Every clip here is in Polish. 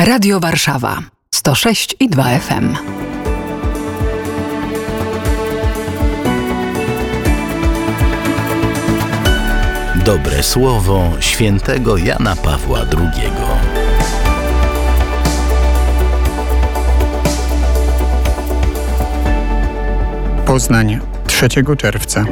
Radio Warszawa 106,2 FM. Dobre słowo świętego Jana Pawła II. Poznań, 3 czerwca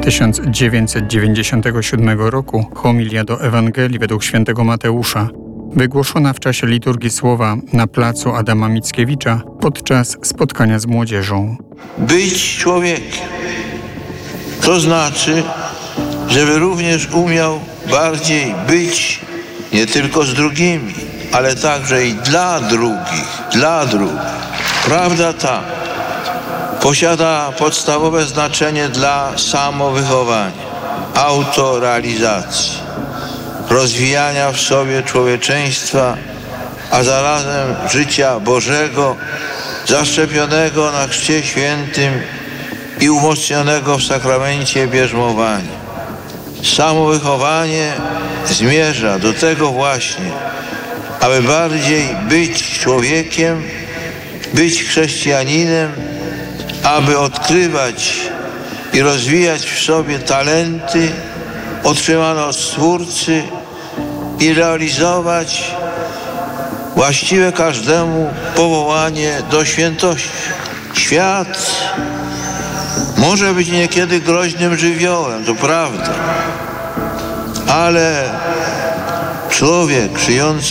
1997 roku, homilia do Ewangelii według świętego Mateusza, wygłoszona w czasie liturgii słowa na placu Adama Mickiewicza podczas spotkania z młodzieżą. Być człowiekiem to znaczy, żeby również umiał bardziej być nie tylko z drugimi, ale także i dla drugich. Prawda ta posiada podstawowe znaczenie dla samowychowania, autorealizacji, rozwijania w sobie człowieczeństwa, a zarazem życia Bożego, zaszczepionego na Chrzcie Świętym i umocnionego w sakramencie bierzmowania. Samowychowanie zmierza do tego właśnie, aby bardziej być człowiekiem, być chrześcijaninem, aby odkrywać i rozwijać w sobie talenty otrzymane od Stwórcy i realizować właściwe każdemu powołanie do świętości. Świat może być niekiedy groźnym żywiołem, to prawda, ale człowiek żyjący